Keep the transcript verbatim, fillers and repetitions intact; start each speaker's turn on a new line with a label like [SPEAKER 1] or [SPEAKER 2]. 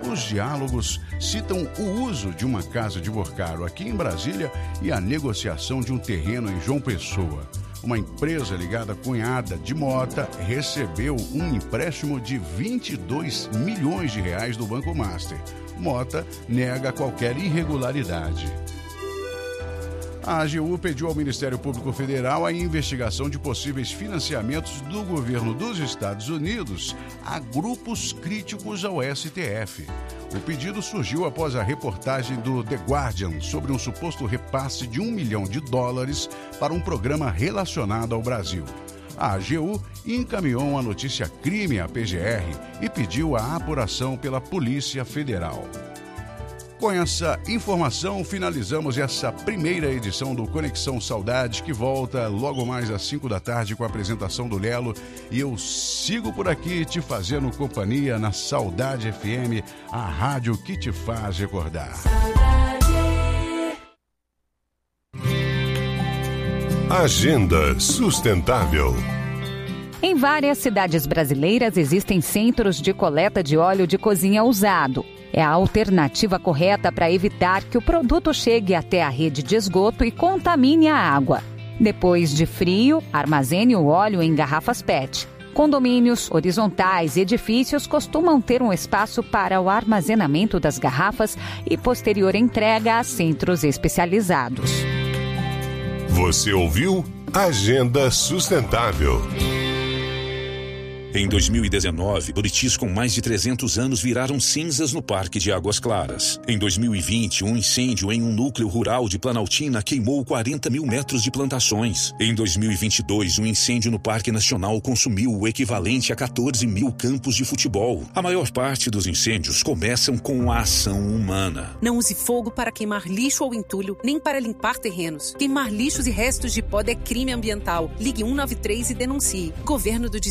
[SPEAKER 1] Os diálogos citam o uso de uma casa de Borcaro aqui em Brasília e a negociação de um terreno em João Pessoa. Uma empresa ligada à cunhada de Mota recebeu um empréstimo de vinte e dois milhões de reais do Banco Master. Mota nega qualquer irregularidade. A A G U pediu ao Ministério Público Federal a investigação de possíveis financiamentos do governo dos Estados Unidos a grupos críticos ao S T F. O pedido surgiu após a reportagem do The Guardian sobre um suposto repasse de um milhão de dólares para um programa relacionado ao Brasil. A A G U encaminhou uma notícia crime à P G R e pediu a apuração pela Polícia Federal. Com essa informação, finalizamos essa primeira edição do Conexão Saudade, que volta logo mais às cinco da tarde com a apresentação do Lelo. E eu sigo por aqui te fazendo companhia na Saudade F M, a rádio que te faz recordar.
[SPEAKER 2] Agenda Sustentável.
[SPEAKER 3] Em várias cidades brasileiras existem centros de coleta de óleo de cozinha usado. É a alternativa correta para evitar que o produto chegue até a rede de esgoto e contamine a água. Depois de frio, armazene o óleo em garrafas P E T. Condomínios, horizontais e edifícios costumam ter um espaço para o armazenamento das garrafas e posterior entrega a centros especializados.
[SPEAKER 2] Você ouviu Agenda Sustentável.
[SPEAKER 4] Em dois mil e dezenove, buritis com mais de trezentos anos viraram cinzas no Parque de Águas Claras. Em dois mil e vinte, um incêndio em um núcleo rural de Planaltina queimou quarenta mil metros de plantações. Em dois mil e vinte e dois, um incêndio no Parque Nacional consumiu o equivalente a quatorze mil campos de futebol. A maior parte dos incêndios começam com a ação humana.
[SPEAKER 5] Não use fogo para queimar lixo ou entulho, nem para limpar terrenos. Queimar lixos e restos de poda é crime ambiental. Ligue um nove três e denuncie. Governo do